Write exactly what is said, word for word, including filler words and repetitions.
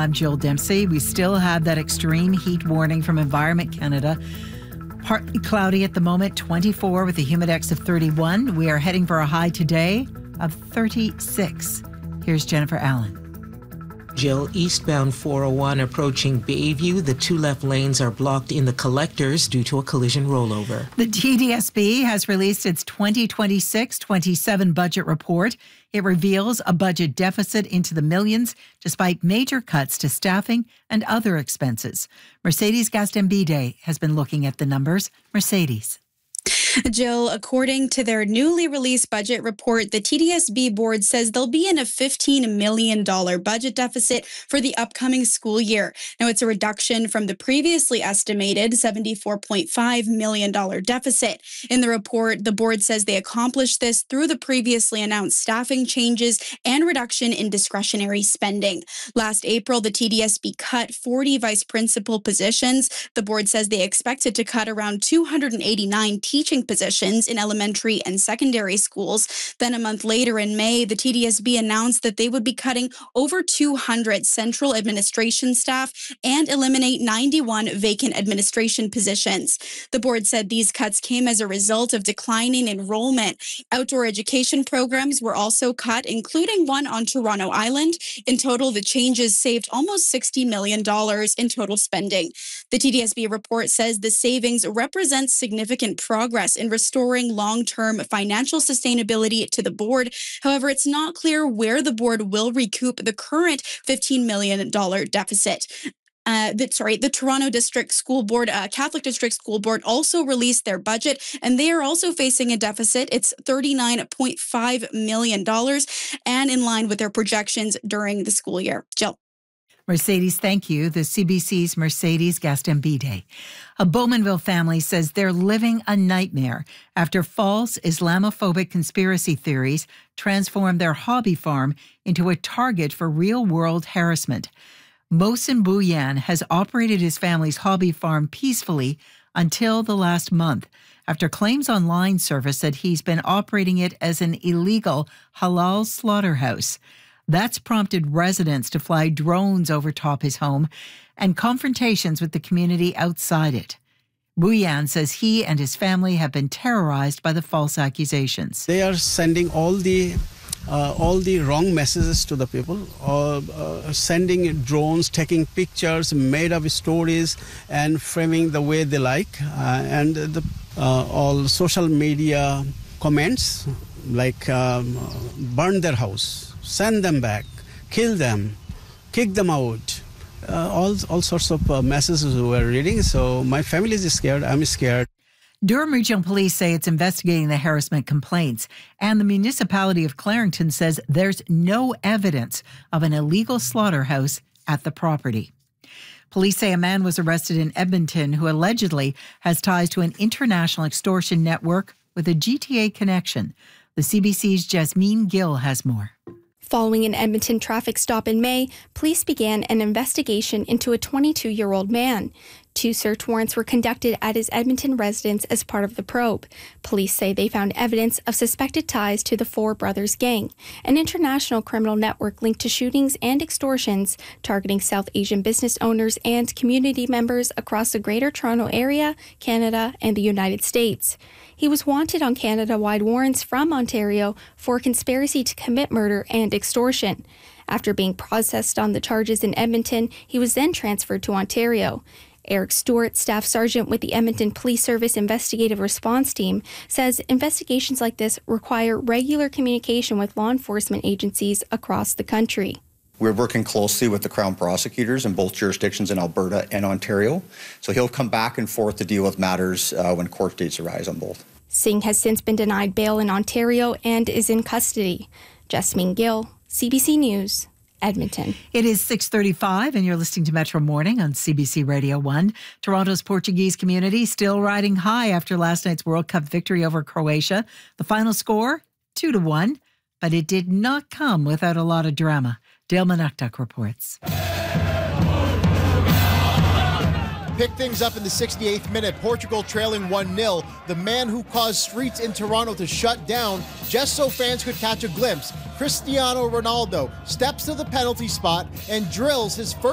I'm Jill Dempsey. We still have that extreme heat warning from Environment Canada. Partly cloudy at the moment, twenty-four with a humidex of thirty-one. We are heading for a high today of thirty-six. Here's Jennifer Allen. Jill, eastbound four oh one approaching Bayview. The two left lanes are blocked in the collectors due to a collision rollover. The T D S B has released its twenty twenty-six twenty-seven budget report. It reveals a budget deficit into the millions despite major cuts to staffing and other expenses. Mercedes Gastambide has been looking at the numbers. Mercedes. Jill, according to their newly released budget report, the T D S B board says they'll be in a fifteen million dollars budget deficit for the upcoming school year. Now, it's a reduction from the previously estimated seventy-four point five million dollars deficit. In the report, the board says they accomplished this through the previously announced staffing changes and reduction in discretionary spending. Last April, the T D S B cut forty vice principal positions. The board says they expected to cut around two hundred eighty-nine teaching positions in elementary and secondary schools. Then a month later in May, the T D S B announced that they would be cutting over two hundred central administration staff and eliminate ninety-one vacant administration positions. The board said these cuts came as a result of declining enrollment. Outdoor education programs were also cut, including one on Toronto Island. In total, the changes saved almost sixty million dollars in total spending. The T D S B report says the savings represent significant progress in restoring long-term financial sustainability to the board. However, it's not clear where the board will recoup the current fifteen million dollars deficit. Uh, the, sorry, the Toronto District School Board, uh, Catholic District School Board also released their budget, and they are also facing a deficit. It's thirty-nine point five million dollars, and in line with their projections during the school year. Jill. Mercedes, thank you. The C B C's Mercedes Gastambide. A Bowmanville family says they're living a nightmare after false Islamophobic conspiracy theories transformed their hobby farm into a target for real-world harassment. Mohsen Bouyan has operated his family's hobby farm peacefully until the last month, after claims online surfaced that he's been operating it as an illegal halal slaughterhouse. That's prompted residents to fly drones over top his home and confrontations with the community outside it. Bouyan says he and his family have been terrorized by the false accusations. They are sending all the uh, all the wrong messages to the people, uh, uh, sending drones, taking pictures, made up stories, and framing the way they like. Uh, and the uh, all social media comments like um, burn their house, send them back, kill them, kick them out. Uh, all all sorts of uh, messages we were reading. So my family is scared. I'm scared. Durham Regional Police say it's investigating the harassment complaints, and the municipality of Clarington says there's no evidence of an illegal slaughterhouse at the property. Police say a man was arrested in Edmonton who allegedly has ties to an international extortion network with a G T A connection. The C B C's Jasmine Gill has more. Following an Edmonton traffic stop in May, police began an investigation into a twenty-two-year-old man. Two search warrants were conducted at his Edmonton residence as part of the probe. Police say they found evidence of suspected ties to the Four Brothers Gang, an international criminal network linked to shootings and extortions targeting South Asian business owners and community members across the Greater Toronto Area, Canada, and the United States. He was wanted on Canada-wide warrants from Ontario for conspiracy to commit murder and extortion. After being processed on the charges in Edmonton, he was then transferred to Ontario. Eric Stewart, Staff Sergeant with the Edmonton Police Service Investigative Response Team, says investigations like this require regular communication with law enforcement agencies across the country. We're working closely with the Crown prosecutors in both jurisdictions in Alberta and Ontario, so he'll come back and forth to deal with matters uh, when court dates arise on both. Singh has since been denied bail in Ontario and is in custody. Jasmine Gill, C B C News, Edmonton. It is six thirty-five and you're listening to Metro Morning on C B C Radio one. Toronto's Portuguese community still riding high after last night's World Cup victory over Croatia. The final score, two to one, but it did not come without a lot of drama. Dale Manuktuk reports. Pick things up in the sixty-eighth minute, Portugal trailing one nil. The man who caused streets in Toronto to shut down just so fans could catch a glimpse. Cristiano Ronaldo steps to the penalty spot and drills his first